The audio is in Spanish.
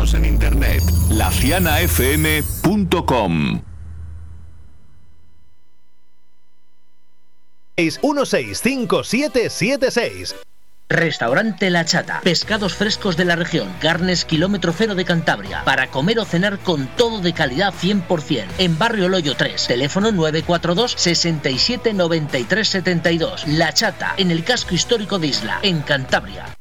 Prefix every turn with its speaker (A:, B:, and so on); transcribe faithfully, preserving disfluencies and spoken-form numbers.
A: Síguenos en internet, la ciana f m punto com.
B: uno seis cinco siete siete seis.
C: Restaurante La Chata. Pescados frescos de la región. Carnes kilómetro cero de Cantabria. Para comer o cenar con todo de calidad cien por ciento. En Barrio Loyo tres. Teléfono nueve cuatro dos, sesenta y siete, noventa y tres, setenta y dos. La Chata. En el casco histórico de Isla. En Cantabria.